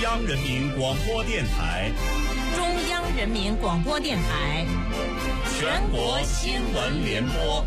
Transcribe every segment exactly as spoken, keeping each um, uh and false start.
央人民广播电台， 中央人民广播电台， 全国新闻联播。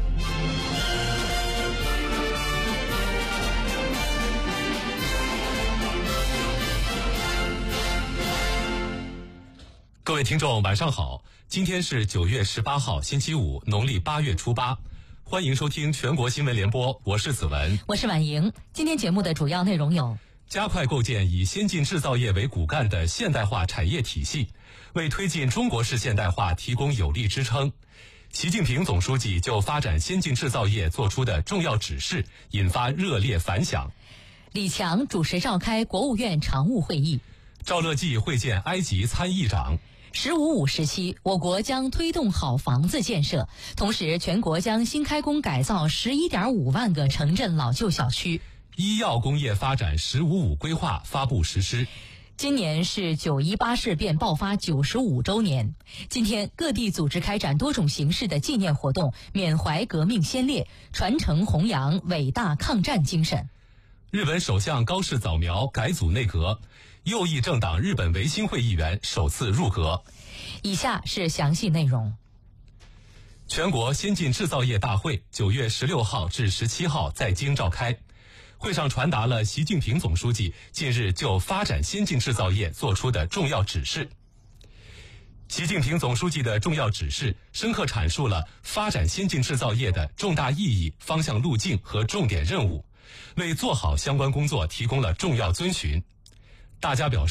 各位听众晚上好，今天是九月十八号星期五，农历八月初八，欢迎收听全国新闻联播，我是子文， 我是婉莹。今天节目的主要内容有： 加快构建以先进制造业为骨干的现代化产业体系，为推进中国式现代化提供有力支撑。习近平总书记就发展先进制造业作出的重要指示引发热烈反响。 李强主持召开国务院常务会议。 赵乐际会见埃及参议长。 十五五时期，我国将推动好房子建设，同时全国将新开工改造十一点五万个城镇老旧小区。 医药工业发展十五五规划发布实施。 今年是九一八事变爆发九十五周年，今天各地组织开展多种形式的纪念活动，缅怀革命先烈，传承弘扬伟大抗战精神。 日本首相高市早苗改组内阁，右翼政党日本维新会议员首次入阁。 以下是详细内容。 全国先进制造业大会九月十六号至十七号在京召开，会上传达了习近平总书记近日就发展先进制造业作出的重要指示。习近平总书记的重要指示深刻阐述了发展先进制造业的重大意义、方向路径和重点任务，为做好相关工作提供了重要遵循。大家表示